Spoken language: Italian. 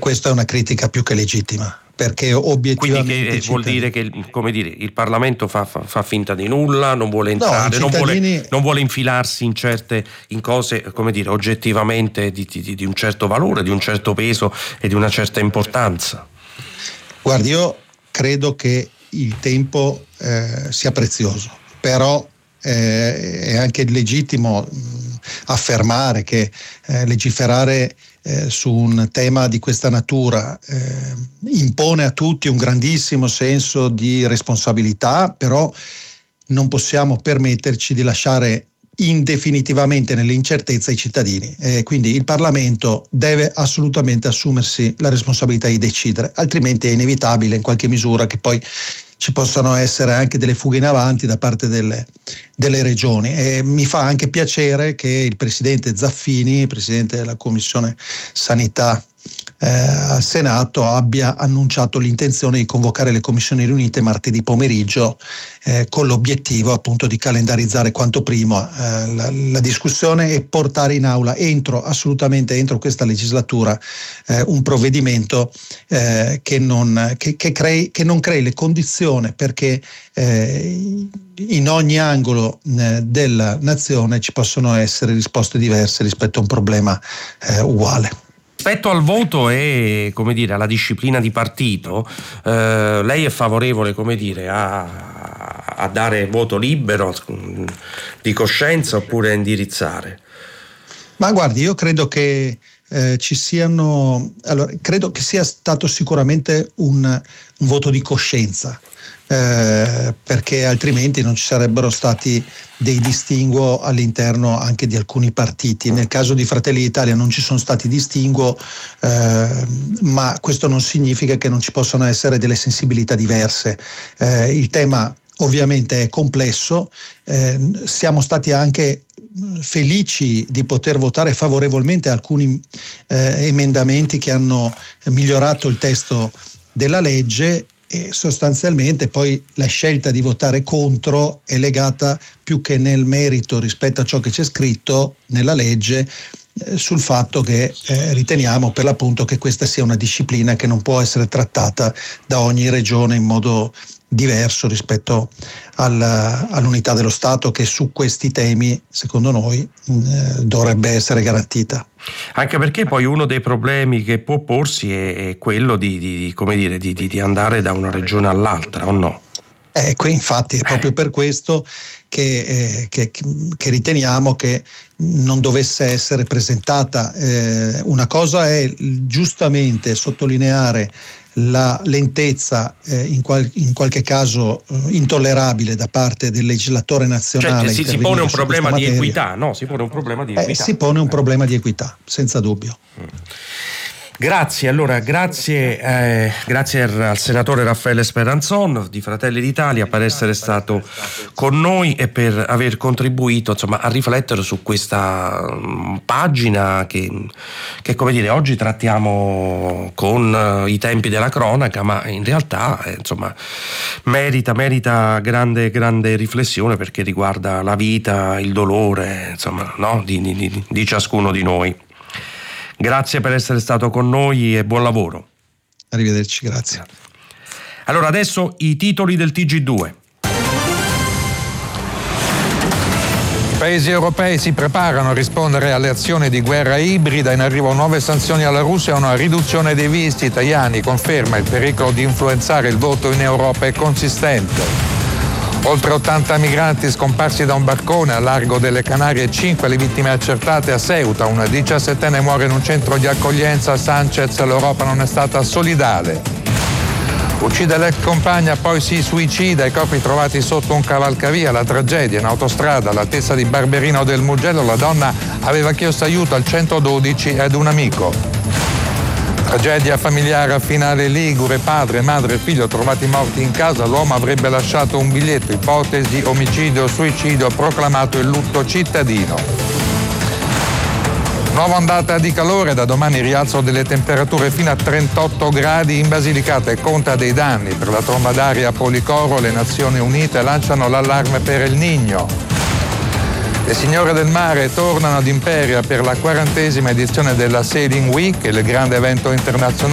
questa è una critica più che legittima, perché obiettivamente quindi vuol dire che, come dire, il Parlamento fa finta di nulla, non vuole entrare, non vuole infilarsi in cose, come dire, oggettivamente di un certo valore, di un certo peso e di una certa importanza. Guardi, io credo che il tempo sia prezioso, però è anche legittimo affermare che legiferare su un tema di questa natura impone a tutti un grandissimo senso di responsabilità, però non possiamo permetterci di lasciare indefinitivamente nell'incertezza i cittadini, quindi il Parlamento deve assolutamente assumersi la responsabilità di decidere, altrimenti è inevitabile in qualche misura che poi ci possano essere anche delle fughe in avanti da parte delle regioni. E mi fa anche piacere che il presidente Zaffini, presidente della Commissione Sanità al Senato, abbia annunciato l'intenzione di convocare le commissioni riunite martedì pomeriggio con l'obiettivo appunto di calendarizzare quanto prima la discussione e portare in aula assolutamente entro questa legislatura un provvedimento che non crei le condizioni perché in ogni angolo della nazione ci possono essere risposte diverse rispetto a un problema uguale. Rispetto al voto e, come dire, alla disciplina di partito, lei è favorevole, come dire, a dare voto libero di coscienza oppure a indirizzare? Ma guardi, io credo che credo che sia stato sicuramente un voto di coscienza. Perché altrimenti non ci sarebbero stati dei distinguo all'interno anche di alcuni partiti. Nel caso di Fratelli d'Italia non ci sono stati distinguo, ma questo non significa che non ci possano essere delle sensibilità diverse. Il tema ovviamente è complesso, siamo stati anche felici di poter votare favorevolmente alcuni emendamenti che hanno migliorato il testo della legge. E sostanzialmente poi la scelta di votare contro è legata più che nel merito rispetto a ciò che c'è scritto nella legge sul fatto che riteniamo per l'appunto che questa sia una disciplina che non può essere trattata da ogni regione in modo diverso rispetto all'unità dello Stato, che su questi temi secondo noi dovrebbe essere garantita. Anche perché poi uno dei problemi che può porsi è quello di andare da una regione all'altra, o no? Infatti è proprio per questo che riteniamo che non dovesse essere presentata. Una cosa è giustamente sottolineare la lentezza in qualche caso intollerabile da parte del legislatore nazionale. Cioè, si pone un problema di equità, no? Si pone un problema di equità. Si pone un problema di equità, senza dubbio. Grazie, allora grazie al senatore Raffaele Speranzon di Fratelli d'Italia per essere stato con noi e per aver contribuito, insomma, a riflettere su questa pagina che come dire oggi trattiamo con i tempi della cronaca, ma in realtà insomma merita grande riflessione perché riguarda la vita, il dolore, insomma, no? di ciascuno di noi. Grazie per essere stato con noi e buon lavoro. Arrivederci, grazie. Allora adesso i titoli del TG2. I paesi europei si preparano a rispondere alle azioni di guerra ibrida, in arrivo nuove sanzioni alla Russia e una riduzione dei visti. Tajani conferma il pericolo di influenzare il voto in Europa è consistente. Oltre 80 migranti scomparsi da un barcone a largo delle Canarie, 5 le vittime accertate a Ceuta. Una 17enne muore in un centro di accoglienza a Sanchez, l'Europa non è stata solidale. Uccide l'ex compagna, poi si suicida, i corpi trovati sotto un cavalcavia, la tragedia in autostrada all'altezza di Barberino del Mugello, la donna aveva chiesto aiuto al 112 ed un amico. Tragedia familiare a Finale Ligure, padre, madre e figlio trovati morti in casa, l'uomo avrebbe lasciato un biglietto, ipotesi omicidio o suicidio, proclamato il lutto cittadino. Nuova ondata di calore, da domani rialzo delle temperature fino a 38 gradi in Basilicata e conta dei danni. Per la tromba d'aria a Policoro le Nazioni Unite lanciano l'allarme per El Niño. Le signore del mare tornano ad Imperia per la 40ª edizione della Sailing Week, il grande evento internazionale